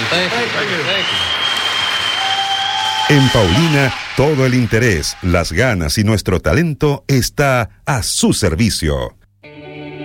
En Paulina, todo el interés, las ganas y nuestro talento está a su servicio.